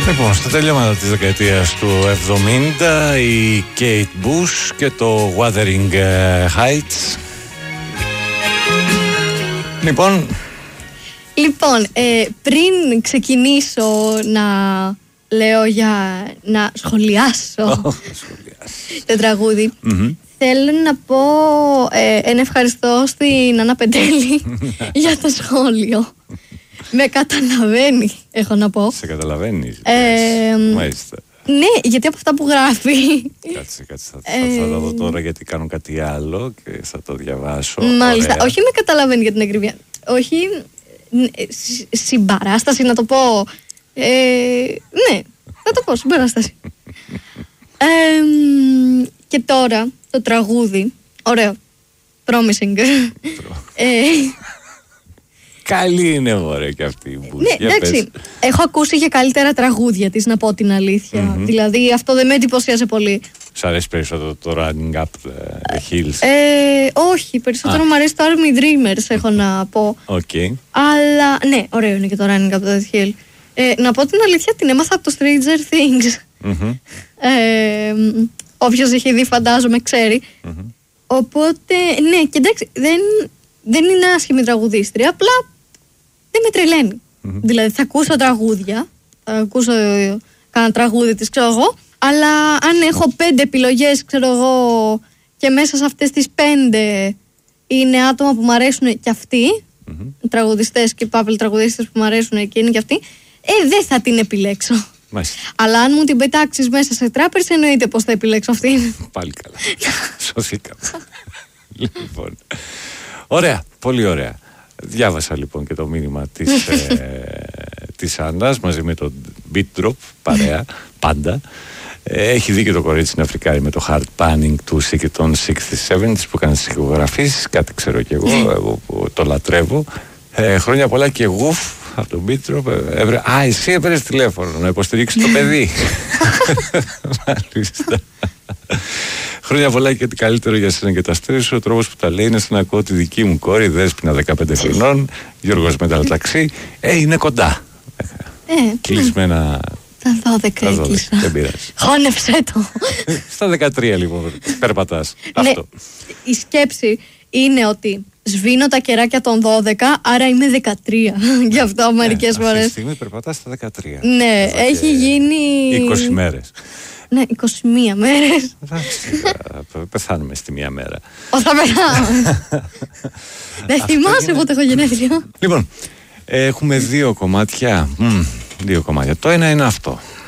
Λοιπόν, στο τελειώμα της δεκαετίας του 70 η Kate Bush και το Wuthering Heights. Λοιπόν, πριν ξεκινήσω να λέω να σχολιάσω το τραγούδι, θέλω να πω ένα ευχαριστώ στην Άννα Πεντέλη για το σχόλιο. Με καταλαβαίνει, έχω να πω. Σε καταλαβαίνεις. Μάλιστα. Ναι, γιατί από αυτά που γράφει. Κάτσε, θα τα δω τώρα γιατί κάνω κάτι άλλο και θα το διαβάσω. Μάλιστα, ωραία. όχι με καταλαβαίνει για την ακρίβεια. Όχι, συμπαράσταση να το πω. Ναι, θα το πω, συμπαράσταση. Και τώρα το τραγούδι, ωραίο, promising. Καλή είναι ωραία και αυτή η Bush. Ναι, εντάξει. Έχω ακούσει για καλύτερα τραγούδια της, να πω την αλήθεια. Δηλαδή αυτό δεν με εντυπωσίασε πολύ. Σ' αρέσει περισσότερο το Running Up the Hills? Όχι, περισσότερο μου αρέσει το Army Dreamers, έχω να πω. Okay. Αλλά ναι, ωραίο είναι και το Running Up the Hill. Να πω την αλήθεια, την έμαθα από το Stranger Things. Όποιος έχει δει, φαντάζομαι, ξέρει. Οπότε, ναι, και εντάξει, δεν είναι άσχημη τραγουδίστρια, απλά δεν με τρελαίνει. Δηλαδή θα ακούσω τραγούδια, θα ακούσω κάνα τραγούδι της, ξέρω εγώ, αλλά αν έχω 5 επιλογές, ξέρω εγώ, και μέσα σε αυτές τις 5 είναι άτομα που μου αρέσουν και αυτοί, τραγουδιστές και παύλοι τραγουδίστες που μου αρέσουν και είναι και αυτοί, δεν θα την επιλέξω. Μάλιστα. Αλλά αν μου την πετάξεις μέσα σε τράπερς, εννοείται πως θα επιλέξω αυτήν. Πάλι καλά. Σωθήκαμε. Λοιπόν. Ωραία, πολύ ωραία. Διάβασα λοιπόν και το μήνυμα της Άννας μαζί με το Beat Drop, παρέα, πάντα. Έχει δει και το κορίτσι στην Αφρικάρη με το Hard Panning του και των 67's που έκανε τις ηχογραφήσεις, κάτι ξέρω κι εγώ που το λατρεύω. Χρόνια πολλά και γουφ από το Beat Drop. Εσύ έπαιρνες τηλέφωνο να υποστηρίξεις το παιδί. Μάλιστα. Χρόνια πολλά και τι καλύτερο για σένα και τα αστέρια σου. Ο τρόπος που τα λέει είναι σαν να ακούω τη δική μου κόρη, Δέσποινα 15 χρονών, Γιώργος Μεταλλαταξί. Είναι κοντά. Κλεισμένα. Τα 12 έκλεισα. Δεν πειράζει. Χώνεψε το. Στα 13 λοιπόν περπατάς. Ναι, αυτό. η σκέψη είναι ότι σβήνω τα κεράκια των 12, άρα είμαι 13. Γι' αυτό μερικές φορές. Αυτή τη στιγμή περπατάς στα 13. Ναι, έχει γίνει 20 μέρες. Ναι, 21 μέρες. Θα πεθάνουμε στη μία μέρα. Θα πεθάνουμε. Δεν θυμάσαι πότε έχω γενέθλια. Λοιπόν, έχουμε 2 κομμάτια. 2 κομμάτια. Το ένα είναι αυτό.